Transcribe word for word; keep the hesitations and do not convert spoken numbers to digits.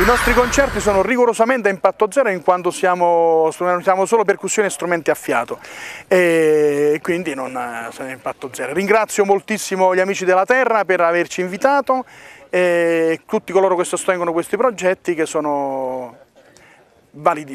I nostri concerti sono rigorosamente a impatto zero in quanto siamo, siamo solo percussioni e strumenti a fiato e quindi non sono a impatto zero. Ringrazio moltissimo gli amici della Terra per averci invitato e tutti coloro che sostengono questi progetti che sono validi.